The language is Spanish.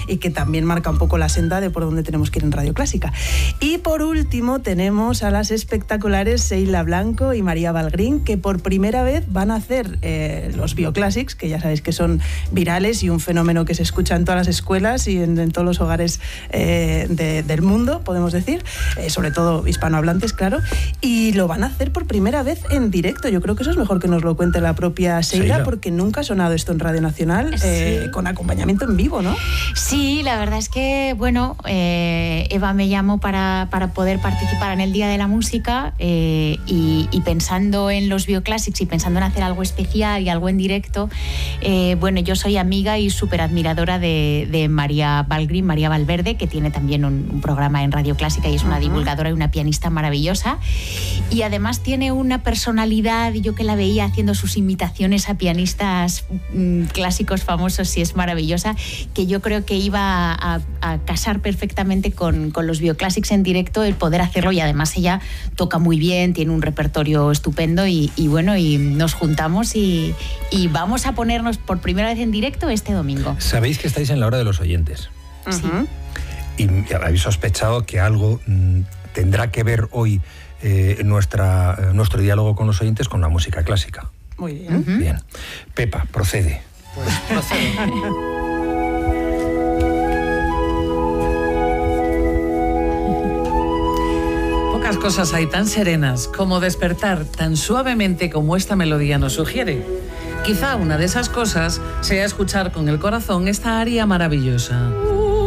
y que también marca un poco la senda de por dónde tenemos que ir en Radio Clásica. Y por último tenemos a las espectaculares Sheila Blanco y María Valgrín, que por primera vez van a hacer los Bioclàssics, que ya sabéis que son virales y un fenómeno que se escucha en todas las escuelas y en todos los hogares del mundo, podemos decir, sobre todo hispanohablantes, claro, y lo van a hacer por primera vez en directo. Yo creo que eso es mejor que nos lo cuente la propia Sheila, porque nunca ha sonado esto en Radio Nacional, con acompañamiento en vivo, ¿no? Sí, la verdad es que, bueno, Eva me llamó para poder participar en el Día de la Música y pensando en los Bioclàssics y pensando en hacer algo especial y algo en directo, bueno, yo soy amiga y súper admiradora de María Valgrín, María Valverde, que tiene también un programa en Radio Clásica y es una divulgadora y una pianista maravillosa, y además tiene una personalidad, y yo que la veía haciendo sus imitaciones a pianistas clásicos famosos, y es maravillosa, que yo creo que iba a casar perfectamente con los Bioclàssics en directo, el poder hacerlo, y además ella toca muy bien, tiene un repertorio estupendo, y bueno, y nos juntamos y vamos a ponernos por primera vez en directo este domingo. Sabéis que estáis en la hora de los oyentes. Sí. Y habéis sospechado que algo tendrá que ver hoy nuestro diálogo con los oyentes con la música clásica. Muy bien. Bien. Pepa, procede. Pues procede. Pocas cosas hay tan serenas como despertar tan suavemente como esta melodía nos sugiere. Quizá una de esas cosas sea escuchar con el corazón esta aria maravillosa.